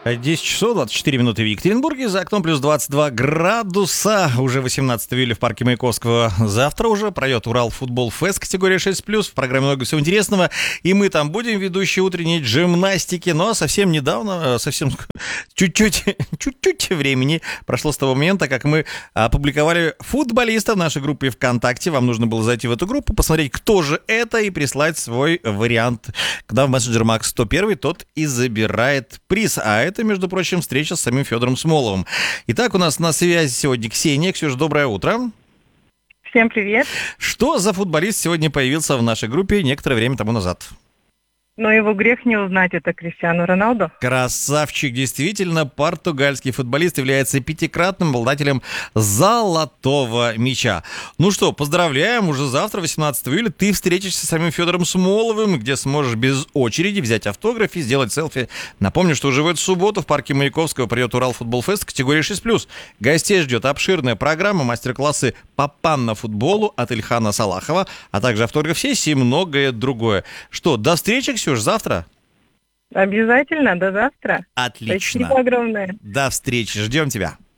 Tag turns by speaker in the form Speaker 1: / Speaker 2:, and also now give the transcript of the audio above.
Speaker 1: 10 часов 24 минуты в Екатеринбурге, за окном плюс 22 градуса, уже 18 июля в парке Маяковского. Завтра уже пройдет Урал Футбол Фест категория 6+, в программе много всего интересного, и мы там будем, ведущие утренней джимнастики, но совсем недавно, чуть-чуть времени прошло с того момента, как мы опубликовали футболиста в нашей группе ВКонтакте. Вам нужно было зайти в эту группу, посмотреть, кто же это, и прислать свой вариант. Когда в мессенджер Макс 101, тот и забирает приз. А это, между прочим, встреча с самим Федором Смоловым. Итак, у нас на связи сегодня Ксения. Ксюша, доброе утро.
Speaker 2: Всем привет.
Speaker 1: Что за футболист сегодня появился в нашей группе некоторое время тому назад?
Speaker 2: Но его грех не узнать, это Криштиану Роналду.
Speaker 1: Красавчик, действительно, португальский футболист является пятикратным обладателем золотого мяча. Ну что, поздравляем, уже завтра, 18 июля, ты встретишься с самим Федором Смоловым, где сможешь без очереди взять автограф и сделать селфи. Напомню, что уже в эту субботу в парке Маяковского придет Урал Футбол Фест категории 6+. Гостей ждет обширная программа, мастер-классы по панно-футболу от Ильхана Салахова, а также автограф-сессии и многое другое. Что, до встречи, Ксюш, завтра?
Speaker 2: Обязательно, до завтра.
Speaker 1: Отлично.
Speaker 2: Спасибо огромное.
Speaker 1: До встречи, ждем тебя.